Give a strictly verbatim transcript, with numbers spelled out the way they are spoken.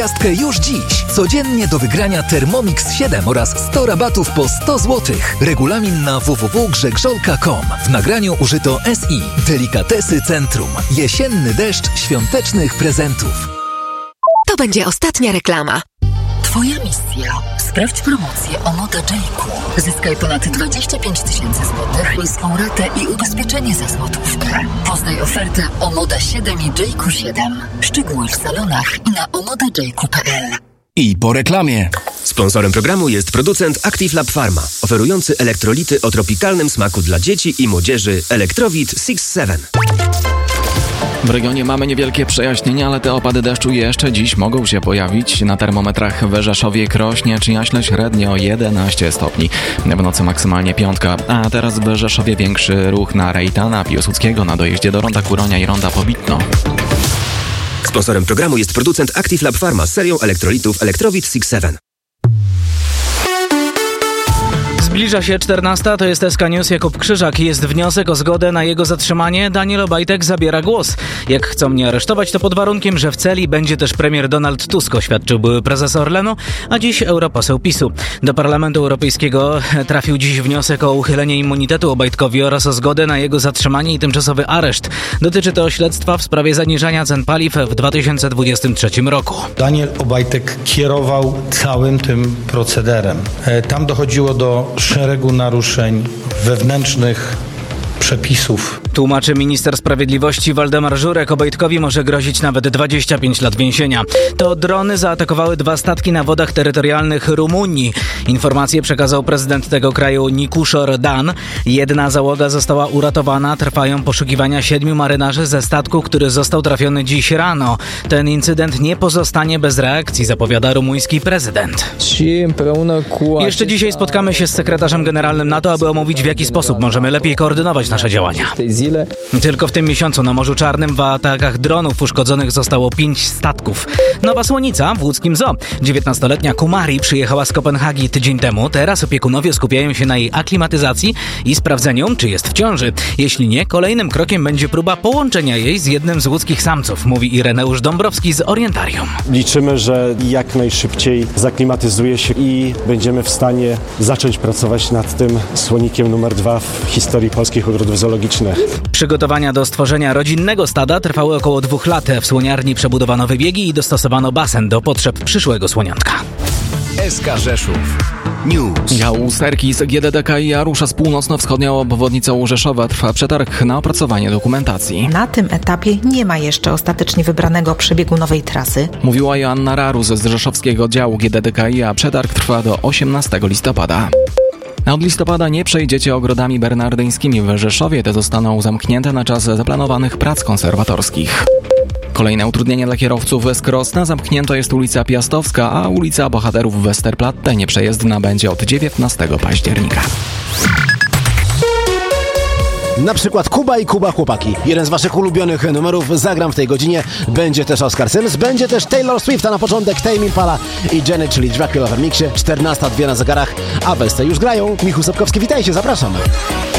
Gwiazdkę już dziś. Codziennie do wygrania Thermomix siedem oraz sto rabatów po sto złotych. Regulamin na w w w kropka grzegrzolka kropka com. W nagraniu użyto S I. Delikatesy Centrum. Jesienny deszcz świątecznych prezentów. To będzie ostatnia reklama. Twoja misja. Sprawdź promocję Omoda Jayku. Zyskaj ponad dwadzieścia pięć tysięcy złotych, niską ratę i ubezpieczenie za złotówkę. Poznaj ofertę Omoda siedem i Jayku siedem. Szczegóły w salonach i na omoda jayku kropka p l. I po reklamie. Sponsorem programu jest producent Active Lab Pharma, oferujący elektrolity o tropikalnym smaku dla dzieci i młodzieży Electrowit six seven. W regionie mamy niewielkie przejaśnienia, ale te opady deszczu jeszcze dziś mogą się pojawić. Na termometrach w Rzeszowie, Krośnie czy Jaśle średnio jedenaście stopni. W nocy maksymalnie piątka. A teraz w Rzeszowie większy ruch na Rejtana Piłsudskiego na dojeździe do Ronda Kuronia i Ronda Pobitno. Sponsorem programu jest producent Active Lab Pharma z serią elektrolitów Electrowit six seven. Zbliża się czternasta, to jest S K News, Jakub Krzyżak. Jest wniosek o zgodę na jego zatrzymanie. Daniel Obajtek zabiera głos. Jak chcą mnie aresztować, to pod warunkiem, że w celi będzie też premier Donald Tusk, oświadczył były prezes Orlenu, a dziś europoseł PiSu. Do Parlamentu Europejskiego trafił dziś wniosek o uchylenie immunitetu Obajtkowi oraz o zgodę na jego zatrzymanie i tymczasowy areszt. Dotyczy to śledztwa w sprawie zaniżania cen paliw w dwa tysiące dwudziestym trzecim roku. Daniel Obajtek kierował całym tym procederem. Tam dochodziło do szeregu naruszeń wewnętrznych przepisów. Tłumaczy minister sprawiedliwości Waldemar Żurek. Obajtkowi może grozić nawet dwadzieścia pięć lat więzienia. To drony zaatakowały dwa statki na wodach terytorialnych Rumunii. Informację przekazał prezydent tego kraju Nikuszor Dan. Jedna załoga została uratowana. Trwają poszukiwania siedmiu marynarzy ze statku, który został trafiony dziś rano. Ten incydent nie pozostanie bez reakcji, zapowiada rumuński prezydent. Jeszcze dzisiaj spotkamy się z sekretarzem generalnym NATO, aby omówić, w jaki sposób możemy lepiej koordynować nasze działania. Tylko w tym miesiącu na Morzu Czarnym w atakach dronów uszkodzonych zostało pięć statków. Nowa słonica w łódzkim zoo. dziewiętnastoletnia Kumari przyjechała z Kopenhagi tydzień temu. Teraz opiekunowie skupiają się na jej aklimatyzacji i sprawdzeniu, czy jest w ciąży. Jeśli nie, kolejnym krokiem będzie próba połączenia jej z jednym z łódzkich samców, mówi Ireneusz Dąbrowski z Orientarium. Liczymy, że jak najszybciej zaklimatyzuje się i będziemy w stanie zacząć pracować nad tym słonikiem numer dwa w historii polskich ogrodów zoologicznych. Przygotowania do stworzenia rodzinnego stada trwały około dwóch lat. W słoniarni przebudowano wybiegi i dostosowano basen do potrzeb przyszłego słoniątka. S K Rzeszów News. Dział Serkis G D D K I A rusza z północno-wschodnią obwodnicą Rzeszowa. Trwa przetarg na opracowanie dokumentacji. Na tym etapie nie ma jeszcze ostatecznie wybranego przebiegu nowej trasy. Mówiła Joanna Rarus z rzeszowskiego działu G D D K I A. Przetarg trwa do osiemnastego listopada. Od listopada nie przejdziecie ogrodami bernardyńskimi w Rzeszowie. Te zostaną zamknięte na czas zaplanowanych prac konserwatorskich. Kolejne utrudnienie dla kierowców z Krosna. Zamknięta jest ulica Piastowska, a ulica Bohaterów Westerplatte nieprzejezdna będzie od dziewiętnastego października. Na przykład Kuba i Kuba Chłopaki. Jeden z waszych ulubionych numerów zagram w tej godzinie. Będzie też Oscar Sims, będzie też Taylor Swift, a na początek Tame Impala i Janet, czyli Dracula w remiksie. czternasta dwie na zegarach, a Westy już grają. Michał Sapkowski, witajcie, zapraszam.